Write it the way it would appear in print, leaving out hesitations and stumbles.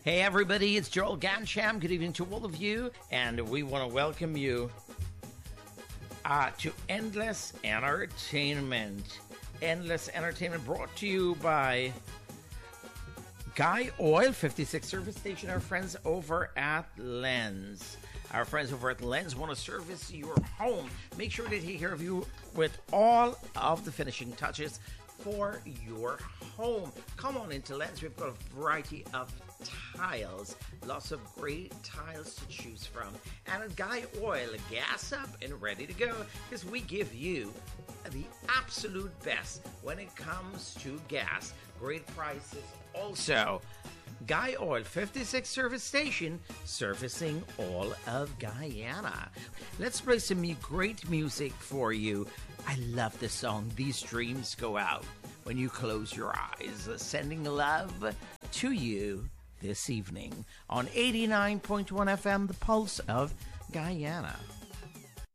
Hey everybody, it's Joel Gansham. Good evening to all of you, and we want to welcome you to Endless Entertainment. Endless Entertainment brought to you by Guy Oil 56 Service Station, our friends over at Lens. Our friends over at Lens want to service your home. Make sure they take care of you with all of the finishing touches for your home. Come on into Lens. We've got a variety of tiles, lots of great tiles to choose from. And at Guy Oil, gas up and ready to go, because we give you the absolute best when it comes to gas. Great prices also. Guy Oil 56 Service Station, servicing all of Guyana. Let's play some great music for you. I love this song, These Dreams Go Out When You Close Your Eyes. Sending love to you this evening on 89.1 FM, the pulse of Guyana.